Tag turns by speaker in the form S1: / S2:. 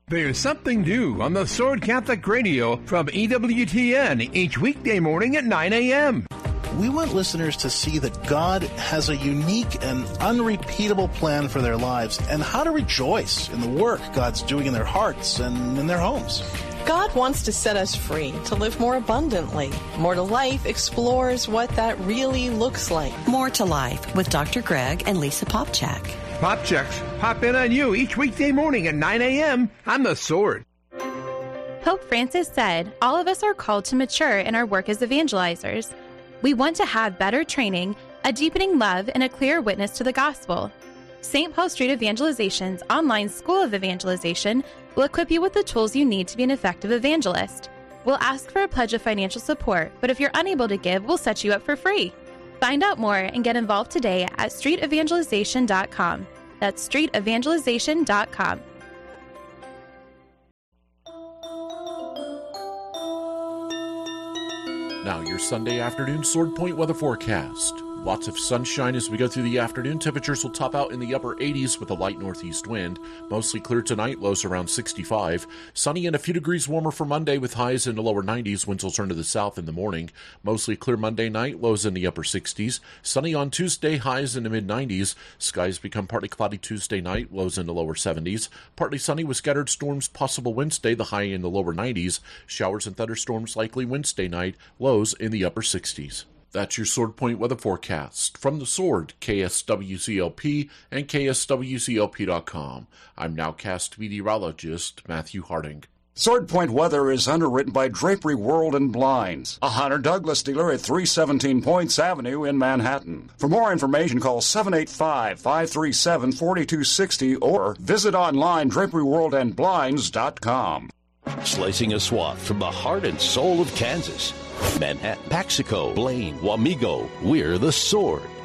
S1: There's something new on the Sword Catholic Radio from EWTN each weekday morning at 9 a.m.
S2: We want listeners to see that God has a unique and unrepeatable plan for their lives and how to rejoice in the work God's doing in their hearts and in their homes.
S3: God wants to set us free to live more abundantly. More to Life explores what that really looks like.
S4: More to Life with Dr. Greg and Lisa Popchak.
S1: Popchaks pop in on you each weekday morning at 9 a.m. on The Sword.
S5: Pope Francis said, all of us are called to mature in our work as evangelizers. We want to have better training, a deepening love, and a clear witness to the gospel. St. Paul Street Evangelization's online School of Evangelization will equip you with the tools you need to be an effective evangelist. We'll ask for a pledge of financial support, but if you're unable to give, we'll set you up for free. Find out more and get involved today at streetevangelization.com. That's streetevangelization.com.
S6: Now your Sunday afternoon Sword Point weather forecast. Lots of sunshine as we go through the afternoon. Temperatures will top out in the upper 80s with a light northeast wind. Mostly clear tonight, lows around 65. Sunny and a few degrees warmer for Monday with highs in the lower 90s. Winds will turn to the south in the morning. Mostly clear Monday night, lows in the upper 60s. Sunny on Tuesday, highs in the mid-90s. Skies become partly cloudy Tuesday night, lows in the lower 70s. Partly sunny with scattered storms possible Wednesday, the high in the lower 90s. Showers and thunderstorms likely Wednesday night, lows in the upper 60s. That's your Sword Point weather forecast. From the Sword, KSWCLP and KSWCLP.com. I'm nowcast meteorologist Matthew Harding.
S7: Sword Point weather is underwritten by Drapery World and Blinds, a Hunter Douglas dealer at 317 Points Avenue in Manhattan. For more information, call 785-537-4260 or visit online draperyworldandblinds.com.
S8: Slicing a swath from the heart and soul of Kansas. Manhattan, Paxico, Blaine, Wamego, we're the Sword.